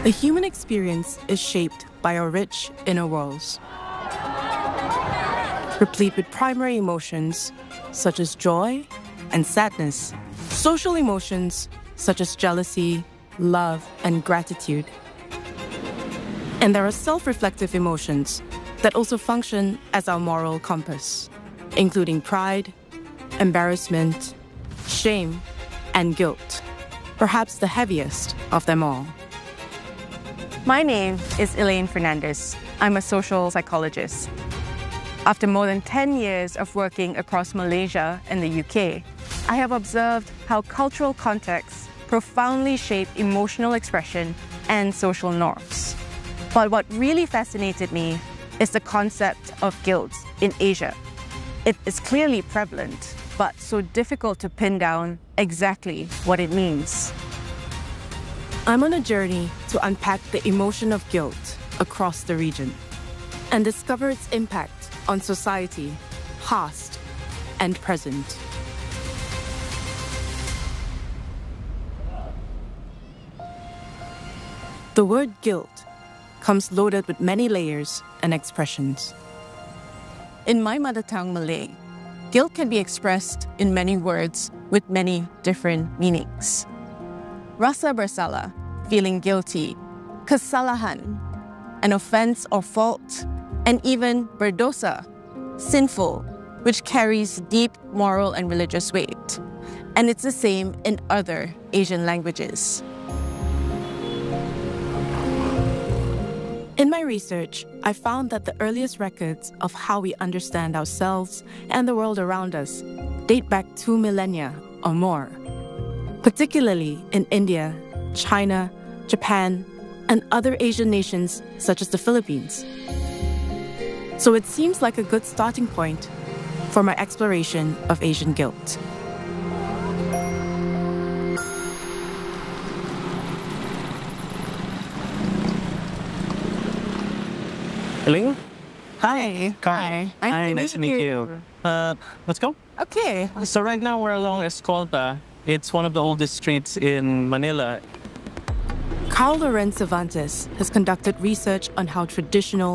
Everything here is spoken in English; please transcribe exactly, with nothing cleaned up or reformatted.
The human experience is shaped by our rich inner worlds, replete with primary emotions such as joy and sadness, social emotions such as jealousy, love, and gratitude. And there are self-reflective emotions that also function as our moral compass, including pride, embarrassment, shame, and guilt, perhaps the heaviest of them all. My name is Elaine Fernandez. I'm a social psychologist. After more than ten years of working across Malaysia and the U K, I have observed how cultural contexts profoundly shape emotional expression and social norms. But what really fascinated me is the concept of guilt in Asia. It is clearly prevalent, but so difficult to pin down exactly what it means. I'm on a journey to unpack the emotion of guilt across the region and discover its impact on society, past and present. The word guilt comes loaded with many layers and expressions. In my mother tongue, Malay, guilt can be expressed in many words with many different meanings. Rasa bersalah, feeling guilty, kesalahan, an offense or fault, and even berdosa, sinful, which carries deep moral and religious weight. And it's the same in other Asian languages. In my research, I found that the earliest records of how we understand ourselves and the world around us date back two millennia or more, particularly in India, China, Japan, and other Asian nations such as the Philippines. So it seems like a good starting point for my exploration of Asian guilt. Elaine? Hi. Hi. Hi. Nice to meet you. Uh, let's go. Okay. So right now we're along Escolta. It's one of the oldest streets in Manila. Carl Lorenz Cervantes has conducted research on how traditional